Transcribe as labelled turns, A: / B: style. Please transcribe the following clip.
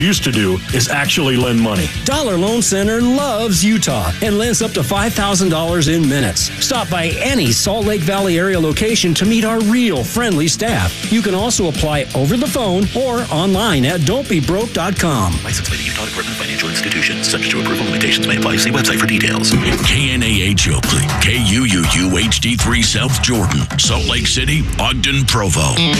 A: used to do is actually lend money.
B: Dollar Loan Center loves Utah and lends up to $5,000 in minutes. Stop by any Salt Lake Valley area location to meet our real friendly staff. You can also apply over the phone or online at don'tbebroke.com.
C: License by the Utah Department of Financial Institutions. Subject to approval, limitations may apply. See website for details.
D: KNAH Oakley, KUUU HD3 South Jordan, Salt Lake City, Ogden, Provo.